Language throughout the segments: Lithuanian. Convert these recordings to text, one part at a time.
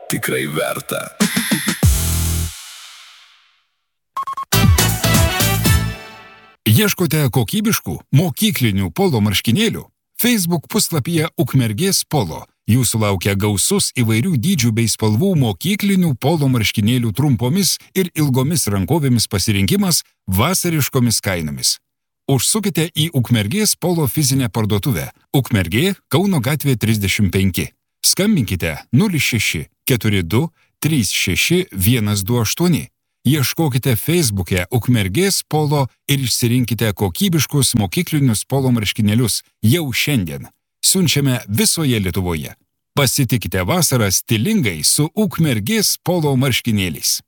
tikrai verta. Ieškote kokybiškų mokyklinių polo marškinėlių? Facebook puslapyje Ukmergės polo jūsų laukia gausus įvairių dydžių bei spalvų mokyklinių polo marškinėlių trumpomis ir ilgomis rankovėmis pasirinkimas vasariškomis kainomis. Užsukite į Ukmergės polo fizinę parduotuvę. Ukmergė, Kauno gatvė 35. Skambinkite 06 42 36 128. Ieškokite Facebook'e Ukmergės polo ir išsirinkite kokybiškus mokyklinius polo marškinėlius jau šiandien. Siunčiame visoje Lietuvoje. Pasitikite vasarą stilingai su Ukmergės polo marškinėliais.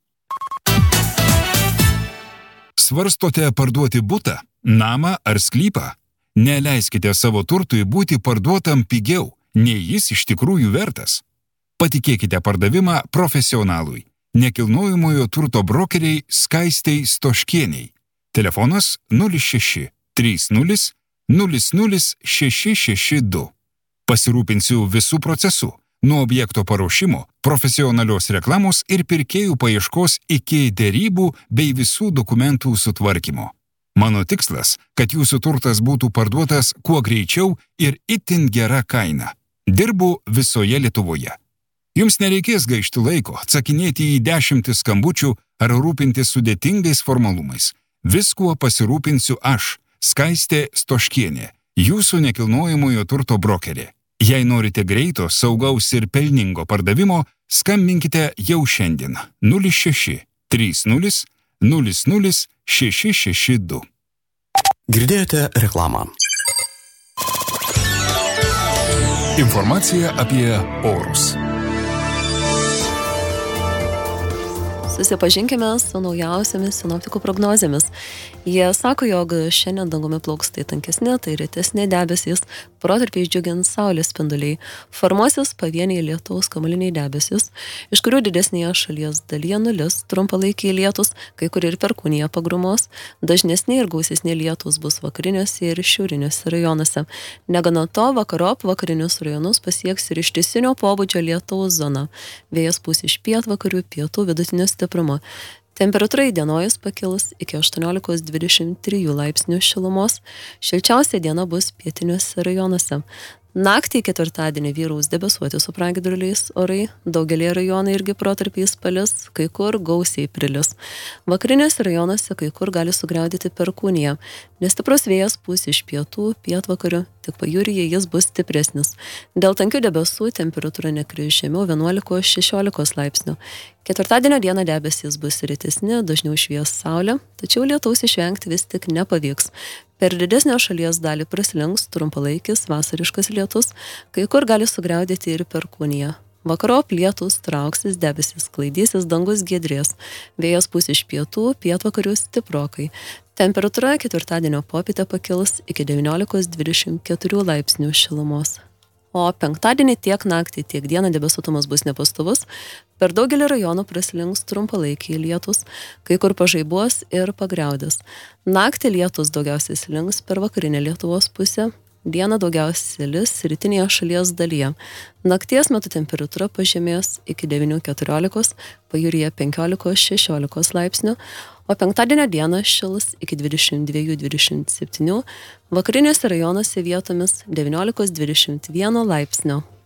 Svarstote parduoti butą, namą ar sklypą? Neleiskite savo turtui būti parduotam pigiau, nei jis iš tikrųjų vertas. Patikėkite pardavimą profesionalui. Nekilnojamojo turto brokeriai Skaistei Stoškieniai. Telefonas 06 30 00 662. Pasirūpinsiu visų procesų, nuo objekto paruošimo, profesionalios reklamos ir pirkėjų paieškos iki derybų bei visų dokumentų sutvarkymo. Mano tikslas, kad jūsų turtas būtų parduotas kuo greičiau ir itin gera kaina. Dirbu visoje Lietuvoje. Jums nereikės gaišti laiko, atsakinėti į 10 skambučių ar rūpintis sudėtingais formalumais. Viskuo pasirūpinsiu aš, Skaistė Stoškienė, jūsų nekilnojamojo turto brokerė. Jei norite greito, saugaus ir pelningo pardavimo, skambinkite jau šiandien 06 30 00 662. Girdėjote reklamą. Informacija apie orus. Susipažinkime su naujausiamis sinoptikų prognozėmis. Jie sako, jog šiandien dangumi plauks tai tankesni, tai retesni debesys, protarpiais džiugins saulės spinduliai, formuosis pavieniai lietaus kamuoliniai debesys, iš kurių didesnėje šalies dalyje nulis, trumpalaikiai lietus, kai kur ir perkūnija pagrumos, dažnesni ir gausesni lietus bus vakariniuose ir šiauriniuose rajonuose. Negana to, vakarop vakarinius rajonus pasieks ir ištisinio pobūdžio lietaus zona. Vėjas pūs iš pietvakarių, pietų vidutinio stiprumo. Temperatūra įdienojus pakils iki 18-23 laipsnių šilumos, šilčiausia diena bus pietiniuose rajonuose. Naktį ketvirtadienį vyraus debesuoti su pragiedruliais orai, daugelį rajonų irgi protarpiais palis, kai kur gausiai prilis. Vakariniuose rajonuose kai kur gali sugriaudyti perkūnija. Nestiprus vėjas pūs iš pietų, pietvakarių, tik pajūryje jis bus stipresnis. Dėl tankių debesų temperatūra nekris žemiau 11-16 laipsnių. Ketvirtadienio dieną debesys bus retesni, dažniau švies saulė, tačiau lietaus išvengti vis tik nepavyks. Per didesnę šalies dalį praslinks trumpalaikis vasariškas lietus, kai kur gali sugriaudėti ir perkūnija. Vakarop lietus trauksis, debesys sklaidysis, dangus giedrės. Vėjas pūs iš pietų, pietvakarių stiprokai. Temperatūra ketvirtadienio popietę pakils iki 19-24 laipsnių šilumos. O penktadienį tiek naktį, tiek dieną debesuotumas bus nepastovus, per daugelį rajonų praslinks trumpalaikiai lietus, kai kur pažaibuos ir pagriaudės. Naktį lietus daugiausiai slinks per vakarinę Lietuvos pusę, dieną daugiausiai lis rytinėje šalies dalyje. Nakties metu temperatūra pažemės iki 9-14, pajūryje 15-16 laipsnių, o penktadienio dieną šils iki 22-27, vakariniuose rajonuose vietomis 19-21 laipsnio.